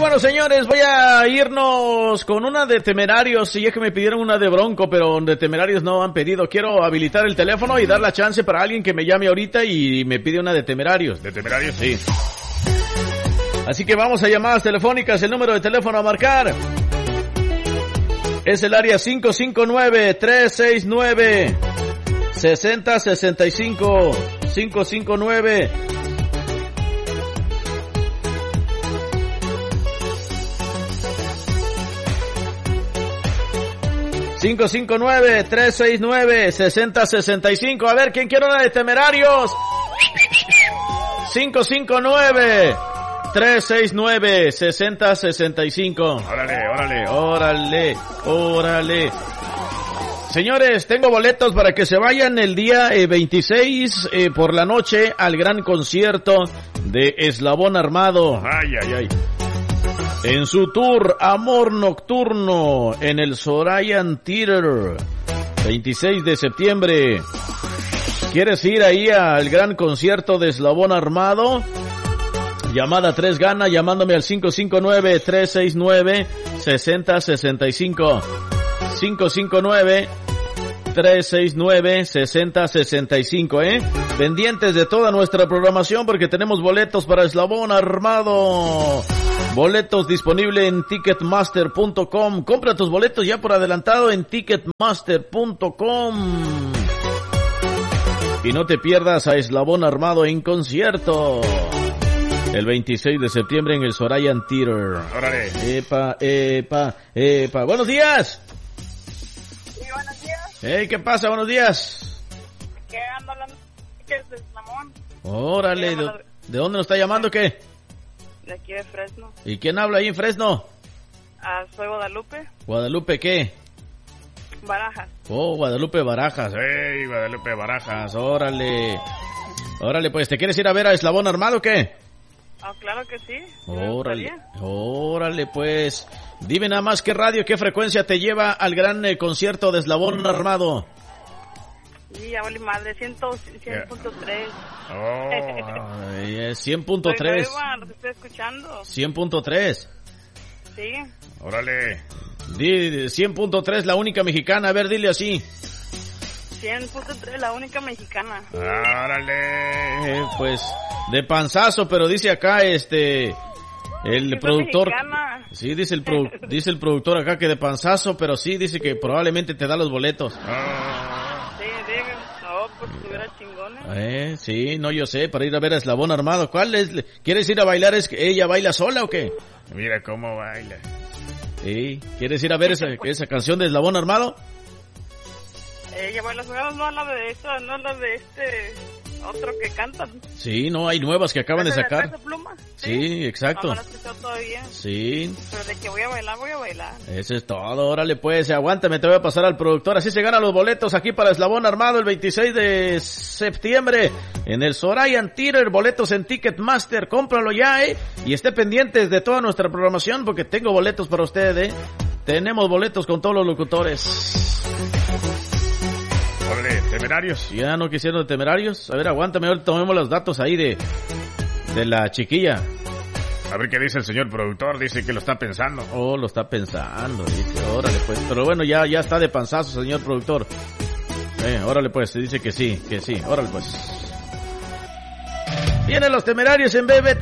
bueno, señores, voy a irnos con una de Temerarios. Y es que me pidieron una de Bronco, pero de Temerarios no han pedido. Quiero habilitar el teléfono y dar la chance para alguien que me llame ahorita y me pide una de Temerarios. ¿De Temerarios? Sí. Así que vamos a llamadas telefónicas. El número de teléfono a marcar es el área 559-369-6065. 559 559-369-6065. A ver, ¿quién quiere una de Temerarios? 559-369-6065. Órale. Señores, tengo boletos para que se vayan el día 26 por la noche al gran concierto de Eslabón Armado. Ay. En su tour Amor Nocturno en el Sorayan Theater, 26 de septiembre. ¿Quieres ir ahí al gran concierto de Eslabón Armado? Llamada 3 gana llamándome al 559-369-6065. 559-369-6065, Pendientes de toda nuestra programación porque tenemos boletos para Eslabón Armado. Boletos disponibles en Ticketmaster.com. Compra tus boletos ya por adelantado en Ticketmaster.com. Y no te pierdas a Eslabón Armado en concierto. El 26 de septiembre en el Sorayan Theater. Órale. Epa. Buenos días. Sí, buenos días. Hey, ¿qué pasa? Buenos días. ¿Qué anda hablando? ¿Qué es de Islamón? Órale, ¿de dónde nos está llamando qué? De aquí de Fresno. ¿Y quién habla ahí en Fresno? Soy Guadalupe. ¿Guadalupe qué? Barajas. Oh, Guadalupe Barajas. Hey, Guadalupe Barajas, órale. Órale, pues, ¿te quieres ir a ver a Eslabón Armado o qué? Claro que sí. Órale, pues. Dime nada más qué radio, qué frecuencia te lleva al gran concierto de Eslabón Armado. Sí, ya vale madre, 100.3. Oh, 100.3. Los estoy escuchando. 100.3. Sí. Órale. 100.3, la única mexicana. A ver, dile así. 100.3, la única mexicana. Órale. Pues, de panzazo, pero dice acá el productor. Mexicana. Sí, dice el productor acá que de panzazo, pero sí dice que probablemente te da los boletos. Porque estuviera chingona. Sí, no, yo sé, para ir a ver a Eslabón Armado. ¿Cuál es? ¿Quieres ir a bailar? ¿Es que ella baila sola o qué? Mira cómo baila. ¿Sí? ¿Quieres ir a ver esa canción de Eslabón Armado? Ella baila sola, no la de esa, no la de otro que cantan. Sí, no, hay nuevas que acaban de sacar. ¿De Pluma? Sí, exacto. No la he escuchado todavía. Sí. Pero de que voy a bailar. Eso es todo, órale pues, aguántame, te voy a pasar al productor. Así se ganan los boletos aquí para Eslabón Armado el 26 de septiembre en el Sorayan Theater. Boletos en Ticketmaster, cómpralo ya, y esté pendientes de toda nuestra programación porque tengo boletos para usted, Tenemos boletos con todos los locutores. Temerarios. ¿Ya no quisieron de Temerarios? A ver, aguántame, ahora tomemos los datos ahí de la chiquilla. A ver qué dice el señor productor, dice que lo está pensando. Oh, lo está pensando, dice, órale pues. Pero bueno, ya está de panzazo, señor productor. Órale pues, dice que sí, órale pues. Vienen los Temerarios en BBT.